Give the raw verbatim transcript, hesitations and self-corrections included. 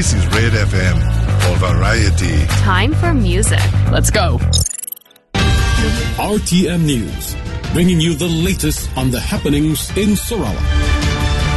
This is Red F M for Variety. Time for music. Let's go. R T M News, bringing you the latest on the happenings in Sarawak.